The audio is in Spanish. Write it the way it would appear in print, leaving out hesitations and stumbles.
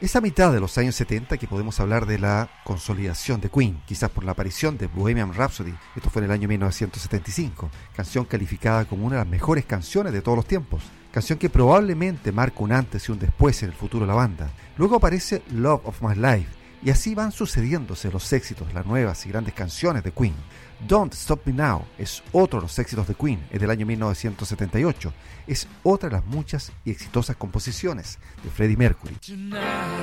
Es a mitad de los años 70 que podemos hablar de la consolidación de Queen, quizás por la aparición de Bohemian Rhapsody. Esto fue en el año 1975, canción calificada como una de las mejores canciones de todos los tiempos, canción que probablemente marca un antes y un después en el futuro de la banda. Luego aparece Love of My Life, y así van sucediéndose los éxitos, las nuevas y grandes canciones de Queen. Don't Stop Me Now es otro de los éxitos de Queen, es del año 1978. Es otra de las muchas y exitosas composiciones de Freddie Mercury.